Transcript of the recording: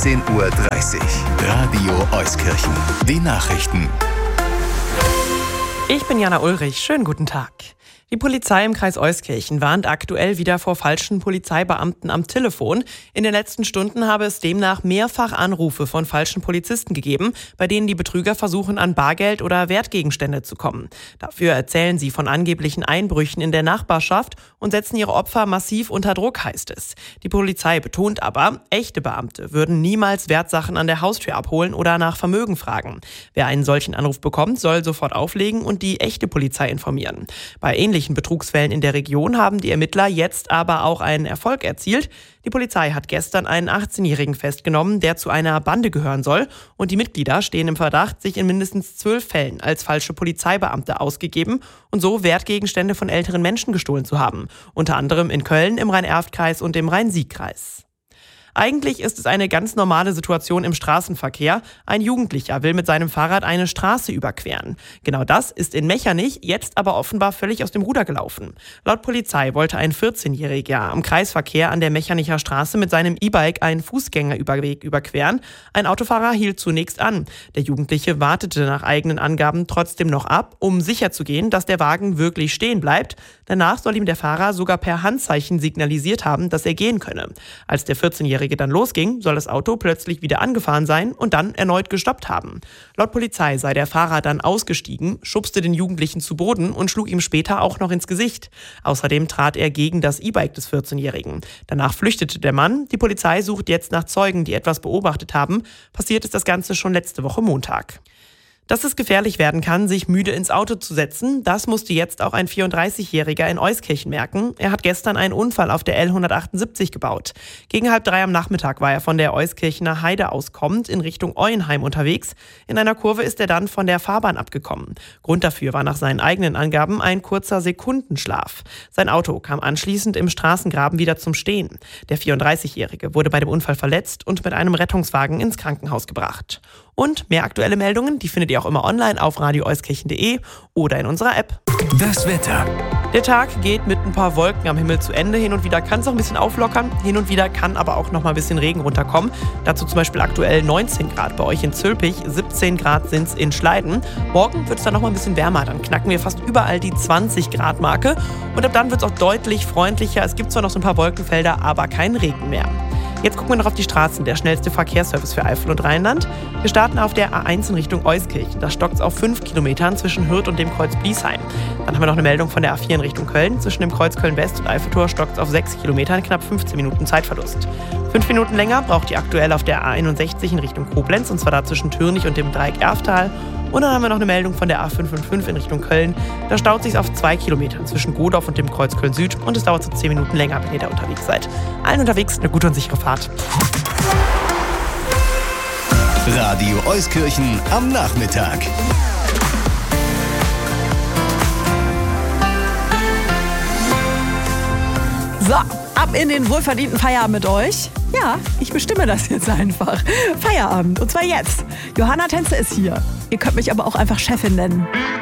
10:30 Uhr. Radio Euskirchen. Die Nachrichten. Ich bin Jana Ulrich. Schönen guten Tag. Die Polizei im Kreis Euskirchen warnt aktuell wieder vor falschen Polizeibeamten am Telefon. In den letzten Stunden habe es demnach mehrfach Anrufe von falschen Polizisten gegeben, bei denen die Betrüger versuchen, an Bargeld oder Wertgegenstände zu kommen. Dafür erzählen sie von angeblichen Einbrüchen in der Nachbarschaft und setzen ihre Opfer massiv unter Druck, heißt es. Die Polizei betont aber, echte Beamte würden niemals Wertsachen an der Haustür abholen oder nach Vermögen fragen. Wer einen solchen Anruf bekommt, soll sofort auflegen und die echte Polizei informieren. Bei ähnlichen Betrugsfällen in der Region haben die Ermittler jetzt aber auch einen Erfolg erzielt. Die Polizei hat gestern einen 18-Jährigen festgenommen, der zu einer Bande gehören soll. Und die Mitglieder stehen im Verdacht, sich in mindestens 12 Fällen als falsche Polizeibeamte ausgegeben und so Wertgegenstände von älteren Menschen gestohlen zu haben. Unter anderem in Köln, im Rhein-Erft-Kreis und im Rhein-Sieg-Kreis. Eigentlich ist es eine ganz normale Situation im Straßenverkehr. Ein Jugendlicher will mit seinem Fahrrad eine Straße überqueren. Genau das ist in Mechernich jetzt aber offenbar völlig aus dem Ruder gelaufen. Laut Polizei wollte ein 14-Jähriger am Kreisverkehr an der Mechernicher Straße mit seinem E-Bike einen Fußgängerüberweg überqueren. Ein Autofahrer hielt zunächst an. Der Jugendliche wartete nach eigenen Angaben trotzdem noch ab, um sicherzugehen, dass der Wagen wirklich stehen bleibt. Danach soll ihm der Fahrer sogar per Handzeichen signalisiert haben, dass er gehen könne. Als der 14-Jährige dann losging, soll das Auto plötzlich wieder angefahren sein und dann erneut gestoppt haben. Laut Polizei sei der Fahrer dann ausgestiegen, schubste den Jugendlichen zu Boden und schlug ihm später auch noch ins Gesicht. Außerdem trat er gegen das E-Bike des 14-Jährigen. Danach flüchtete der Mann. Die Polizei sucht jetzt nach Zeugen, die etwas beobachtet haben. Passiert ist das Ganze schon letzte Woche Montag. Dass es gefährlich werden kann, sich müde ins Auto zu setzen, das musste jetzt auch ein 34-Jähriger in Euskirchen merken. Er hat gestern einen Unfall auf der L178 gebaut. Gegen 2:30 am Nachmittag war er von der Euskirchener Heide aus kommend in Richtung Euenheim unterwegs. In einer Kurve ist er dann von der Fahrbahn abgekommen. Grund dafür war nach seinen eigenen Angaben ein kurzer Sekundenschlaf. Sein Auto kam anschließend im Straßengraben wieder zum Stehen. Der 34-Jährige wurde bei dem Unfall verletzt und mit einem Rettungswagen ins Krankenhaus gebracht. Und mehr aktuelle Meldungen, die findet ihr auch immer online auf radioeuskirchen.de oder in unserer App. Das Wetter. Der Tag geht mit ein paar Wolken am Himmel zu Ende. Hin und wieder kann es auch ein bisschen auflockern. Hin und wieder kann aber auch noch mal ein bisschen Regen runterkommen. Dazu zum Beispiel aktuell 19 Grad bei euch in Zülpich, 17 Grad sind es in Schleiden. Morgen wird es dann noch mal ein bisschen wärmer. Dann knacken wir fast überall die 20 Grad Marke. Und ab dann wird es auch deutlich freundlicher. Es gibt zwar noch so ein paar Wolkenfelder, aber kein Regen mehr. Jetzt gucken wir noch auf die Straßen, der schnellste Verkehrsservice für Eifel und Rheinland. Wir starten auf der A1 in Richtung Euskirchen. Da stockt es auf 5 Kilometern zwischen Hürth und dem Kreuz Bliesheim. Dann haben wir noch eine Meldung von der A4 in Richtung Köln. Zwischen dem Kreuz Köln-West und Eiffeltor stockt es auf 6 Kilometern, knapp 15 Minuten Zeitverlust. 5 Minuten länger braucht ihr aktuell auf der A61 in Richtung Koblenz, und zwar da zwischen Türnich und dem Dreieck Erftal. Und dann haben wir noch eine Meldung von der A555 in Richtung Köln. Da staut sich auf 2 Kilometern zwischen Godorf und dem Kreuz Köln-Süd und es dauert so 10 Minuten länger, wenn ihr da unterwegs seid. Allen unterwegs eine gute und sichere Fahrt. Radio Euskirchen am Nachmittag. So, ab in den wohlverdienten Feierabend mit euch. Ja, ich bestimme das jetzt einfach. Feierabend, und zwar jetzt. Johanna Tänze ist hier. Ihr könnt mich aber auch einfach Chefin nennen.